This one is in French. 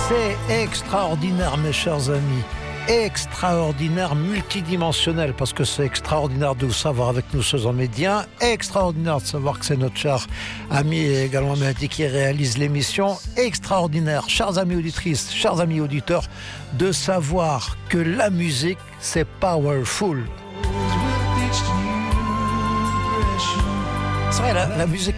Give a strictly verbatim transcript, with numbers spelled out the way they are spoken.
C'est extraordinaire, mes chers amis. Extraordinaire, multidimensionnel, parce que c'est extraordinaire de vous savoir avec nous ce média, extraordinaire de savoir que c'est notre cher ami et également Mehdi qui réalise l'émission, extraordinaire, chers amis auditrices, chers amis auditeurs, de savoir que la musique, c'est powerful. C'est vrai, la, la musique